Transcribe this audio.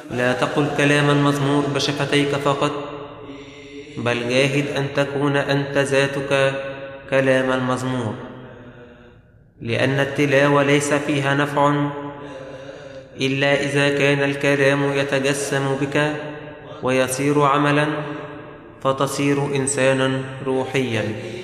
لا تقل كلام المزمور بشفتيك فقط، بل جاهد أن تكون أنت ذاتك كلام المزمور، لأن التلاوة ليس فيها نفع إلا إذا كان الكلام يتجسم بك ويصير عملا، فتصير إنسانا روحيا.